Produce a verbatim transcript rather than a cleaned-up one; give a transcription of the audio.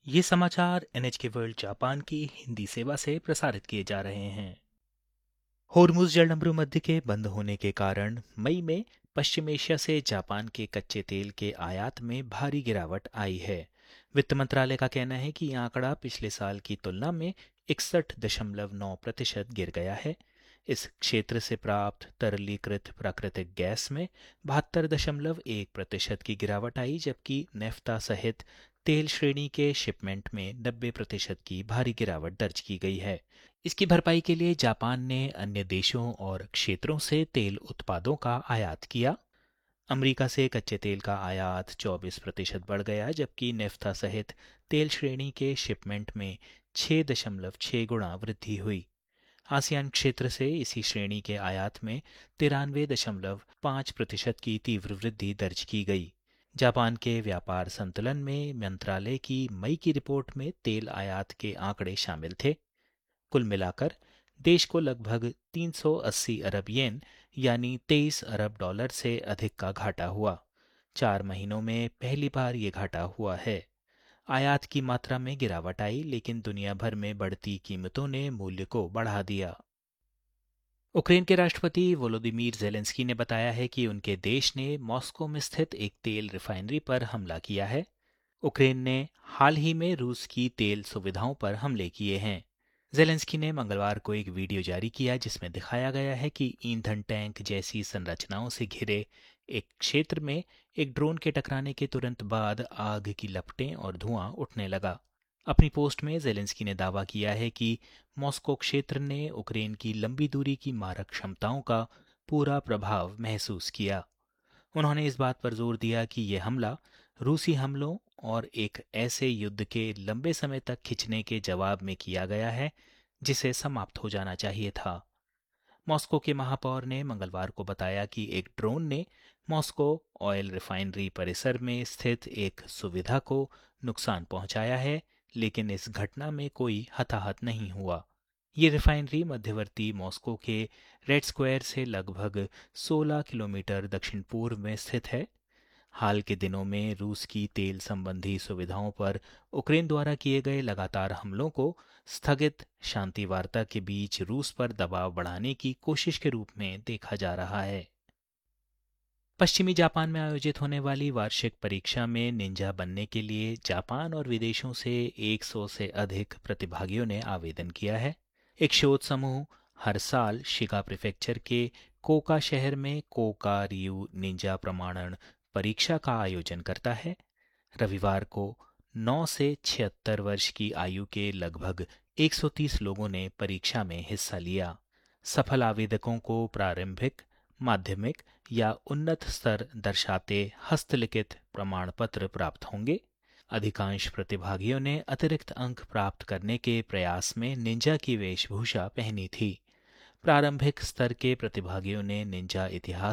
ये समाचार NHK world Japan की हिंदी सेवा से प्रसारित किए जा रहे हैं। होर्मुज जलडमरू मध्य के बंद होने के कारण मई में पश्चिम एशिया से जापान के कच्चे तेल के आयात में भारी गिरावट आई है। वित्त मंत्रालय का कहना है कि यह आंकड़ा पिछले साल की तुलना में इकसठ दशमलव नौ प्रतिशत गिर गया है। इस क्षेत्र से प्राप्त तरलीकृत प्राकृतिक गैस में बहत्तर दशमलव एक प्रतिशत की गिरावट आई, जबकि नेफ्ता सहित तेल श्रेणी के शिपमेंट में नब्बे प्रतिशत की भारी गिरावट दर्ज की गई है। इसकी भरपाई के लिए जापान ने अन्य देशों और क्षेत्रों से तेल उत्पादों का आयात किया। अमेरिका से कच्चे तेल का आयात चौबीस प्रतिशत बढ़ गया, जबकि नेफ्था सहित तेल श्रेणी के शिपमेंट में छह दशमलव छह गुणा वृद्धि हुई। आसियान क्षेत्र से इसी श्रेणी के आयात में तिरानवे दशमलव पाँच प्रतिशत की तीव्र वृद्धि दर्ज की गई। जापान के व्यापार संतुलन में मंत्रालय की मई की रिपोर्ट में तेल आयात के आंकड़े शामिल थे। कुल मिलाकर देश को लगभग तीन सौ अस्सी अरब येन यानी तेईस अरब डॉलर से अधिक का घाटा हुआ। चार महीनों में पहली बार ये घाटा हुआ है। आयात की मात्रा में गिरावट आई, लेकिन दुनिया भर में बढ़ती कीमतों ने मूल्य को बढ़ा दिया। यूक्रेन के राष्ट्रपति वोलोदिमीर जेलेंस्की ने बताया है कि उनके देश ने मॉस्को में स्थित एक तेल रिफाइनरी पर हमला किया है। यूक्रेन ने हाल ही में रूस की तेल सुविधाओं पर हमले किए हैं। जेलेंस्की ने मंगलवार को एक वीडियो जारी किया जिसमें दिखाया गया है कि ईंधन टैंक जैसी संरचनाओं से घिरे एक क्षेत्र में एक ड्रोन के टकराने के तुरंत बाद आग की लपटें और धुआं उठने लगा। अपनी पोस्ट में जेलेंस्की ने दावा किया है कि मॉस्को क्षेत्र ने यूक्रेन की लंबी दूरी की मारक क्षमताओं का पूरा प्रभाव महसूस किया। उन्होंने इस बात पर जोर दिया कि यह हमला रूसी हमलों और एक ऐसे युद्ध के लंबे समय तक खिंचने के जवाब में किया गया है जिसे समाप्त हो जाना चाहिए था। मॉस्को के महापौर ने मंगलवार को बताया कि एक ड्रोन ने मॉस्को ऑयल रिफाइनरी परिसर में स्थित एक सुविधा को नुकसान पहुंचाया है, लेकिन इस घटना में कोई हताहत नहीं हुआ। ये रिफाइनरी मध्यवर्ती मॉस्को के रेड स्क्वायर से लगभग सोलह किलोमीटर दक्षिण पूर्व में स्थित है। हाल के दिनों में रूस की तेल संबंधी सुविधाओं पर यूक्रेन द्वारा किए गए लगातार हमलों को स्थगित शांति वार्ता के बीच रूस पर दबाव बढ़ाने की कोशिश के रूप में देखा जा रहा है। पश्चिमी जापान में आयोजित होने वाली वार्षिक परीक्षा में निंजा बनने के लिए जापान और विदेशों से सौ से अधिक प्रतिभागियों ने आवेदन किया है। एक शोध समूह हर साल शिगा प्रीफेक्चर के कोका शहर में कोका रियू निंजा प्रमाणन परीक्षा का आयोजन करता है। रविवार को नौ से छिहत्तर वर्ष की आयु के लगभग एक सौ तीस लोगों ने परीक्षा में हिस्सा लिया। सफल आवेदकों को प्रारंभिक, माध्यमिक या उन्नत स्तर दर्शाते हस्तलिखित प्रमाण पत्र प्राप्त होंगे। अधिकांश प्रतिभागियों ने अतिरिक्त अंक प्राप्त करने के प्रयास में निंजा की वेशभूषा पहनी थी। प्रारंभिक स्तर के प्रतिभागियों ने निंजा इतिहास